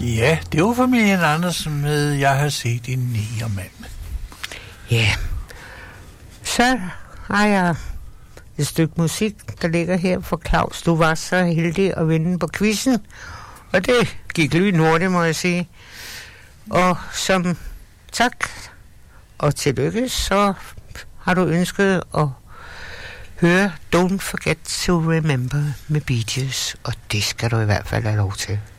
Ja, det var familien Andersen med Jeg har set en negermand. Ja, så har jeg et stykke musik, der ligger her for Claus. Du var så heldig at vinde på quizzen, og det gik lyn hurtigt, må jeg sige. Og som tak og tillykke, så har du ønsket at høre Don't Forget to Remember med Bee Gees, og det skal du i hvert fald have lov til.